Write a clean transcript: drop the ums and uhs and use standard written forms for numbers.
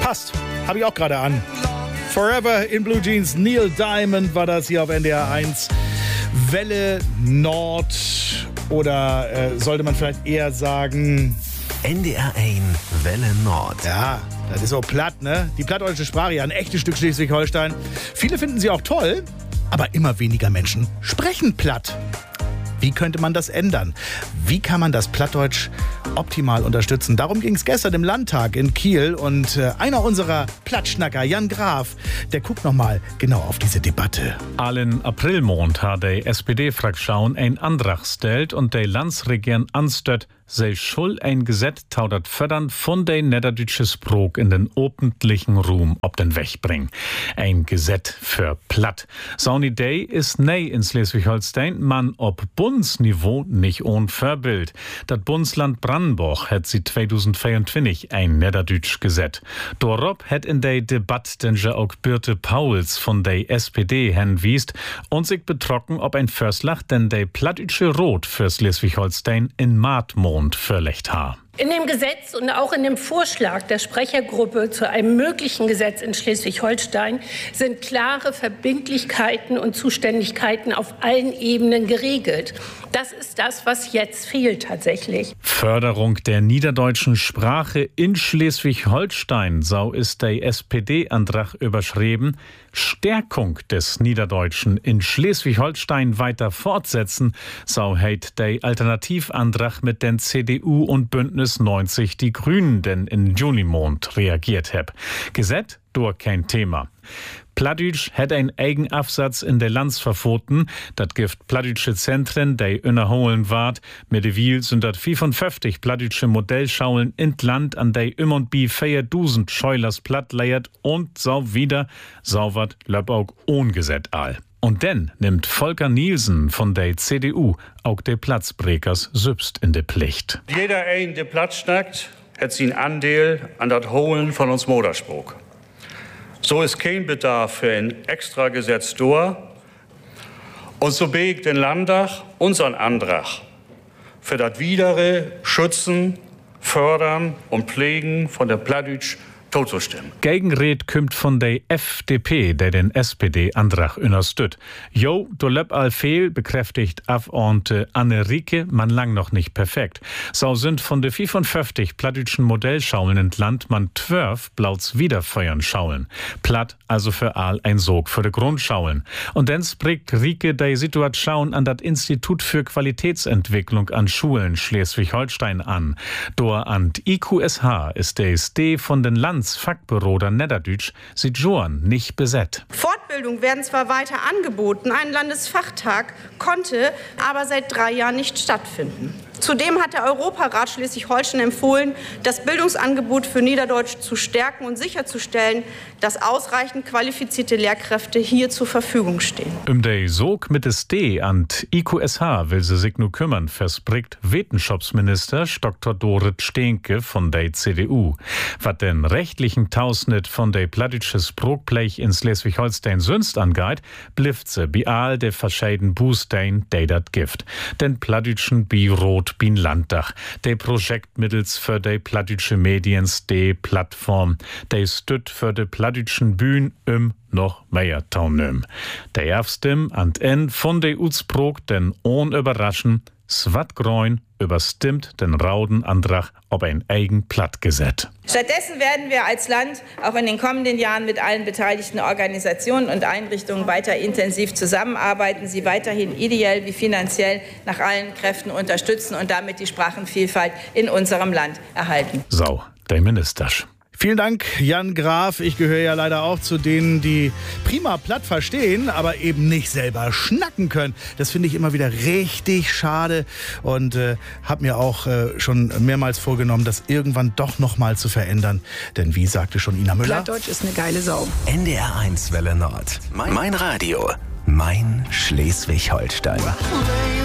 Passt. Habe ich auch gerade an. Forever in Blue Jeans. Neil Diamond war das hier auf NDR 1. Welle Nord. Oder sollte man vielleicht eher sagen... NDR 1 Welle Nord. Ja, das ist auch platt, ne? Die plattdeutsche Sprache, ja, ein echtes Stück Schleswig-Holstein. Viele finden sie auch toll, aber immer weniger Menschen sprechen platt. Wie könnte man das ändern? Wie kann man das Plattdeutsch optimal unterstützen? Darum ging es gestern im Landtag in Kiel. Und einer unserer Plattschnacker, Jan Graf, der guckt nochmal genau auf diese Debatte. Allen Aprilmond hat die SPD-Fraktion ein Antrag stellt und die Landsregierung anstört, sei schuld ein Gesetz taudert fördern von der niederdeutsche Sprach in den öffentlichen Ruhm ob den Weg bringen. Ein Gesetz für platt. So eine Idee ist neu in Schleswig-Holstein, man ob Bundesniveau nicht ohne Vorbild. Das Bundesland Brandenburg hat sie 2024 ein niederdeutsch Gesetz. Darauf hat in der Debatte denn auch Birte Pauls von der SPD hinwiesen und sich betrocken, ob ein Förslach denn der plattdeutsche Rot für Schleswig-Holstein in Maatmond verlegt ha. In dem Gesetz und auch in dem Vorschlag der Sprechergruppe zu einem möglichen Gesetz in Schleswig-Holstein sind klare Verbindlichkeiten und Zuständigkeiten auf allen Ebenen geregelt. Das ist das, was jetzt fehlt tatsächlich. Förderung der niederdeutschen Sprache in Schleswig-Holstein, so ist der SPD-Antrag überschrieben. Stärkung des Niederdeutschen in Schleswig-Holstein weiter fortsetzen, so hat der Alternativantrag mit den CDU und Bündnis 90 die Grünen denn in Junimond reagiert hab. Gesetz durch kein Thema. Plattdeutsch hat ein Eigenabsatz in der Lands verboten. Das gibt plattdeutsche Zentren, die innerholen ward. Mittlerweile sind das 55 plattdeutsche Modellschaulen in Land, an der im und bi 4.000 Scheulers platt leiert und so wieder, so wat löb auch ohn Gesetz all. Und dann nimmt Volker Nielsen von der CDU auch de Platzbrekers sübst in de Pflicht. Jeder ein, der Platz schnackt, hat sin Anteil an dat Holen von uns Moderspruch. So ist kein Bedarf für ein extra Gesetz durch. Und so begt den Landtag unseren Antrag für das widere Schützen, Fördern und Pflegen von der Plattdeutsch zuzustimmen. Gegenred kommt von der FDP, der den SPD-Antrag unterstützt. Jo, do löb all fehl, bekräftigt Abgeordnete Anne Rieke, man lang noch nicht perfekt. So sind von der 55 plattdeutschen Modellschaulen in Land man 12 blauts Wiederfeuern Schaulen. Platt, also für all ein Sog für de Grundschaulen. Und dann spricht Rieke die Situation an das Institut für Qualitätsentwicklung an Schulen Schleswig-Holstein an. Dor an IQSH ist der SD von den Fachbüro der Niederdeutsch sieht Joan nicht besetzt. Fortbildungen werden zwar weiter angeboten, ein Landesfachtag konnte aber seit 3 Jahren nicht stattfinden. Zudem hat der Europarat Schleswig-Holstein empfohlen, das Bildungsangebot für Niederdeutsch zu stärken und sicherzustellen, dass ausreichend qualifizierte Lehrkräfte hier zur Verfügung stehen. Der Sog mit des D an IQSH will sie sich nur kümmern, verspricht Wetenschaftsminister Dr. Dorit Steenke von der CDU. Was den rechtlichen Tausnet von der plattdeutsche Sprachblech in Schleswig-Holstein sonst angeht, blifft sie bei all der verschiedenen Bustein, der dat gift. Den plattdeutschen Birot bin Landdach, der Projekt mittels für die plattdeutsche Mediens, die Plattform, der stütt für die plattdeutschen Bühnen noch mehr taunüm. Der erfstim an en von der Utsprog den ohn überraschen, Svatgroin überstimmt den Raudenantrag ob ein eigen Plattgesetz. Stattdessen werden wir als Land auch in den kommenden Jahren mit allen beteiligten Organisationen und Einrichtungen weiter intensiv zusammenarbeiten, sie weiterhin ideell wie finanziell nach allen Kräften unterstützen und damit die Sprachenvielfalt in unserem Land erhalten. So, der Minister. Vielen Dank, Jan Graf. Ich gehöre ja leider auch zu denen, die prima platt verstehen, aber eben nicht selber schnacken können. Das finde ich immer wieder richtig schade und habe mir auch schon mehrmals vorgenommen, das irgendwann doch noch mal zu verändern. Denn wie sagte schon Ina Müller? Plattdeutsch ist eine geile Sau. NDR 1 Welle Nord. Mein Radio. Mein Schleswig-Holstein.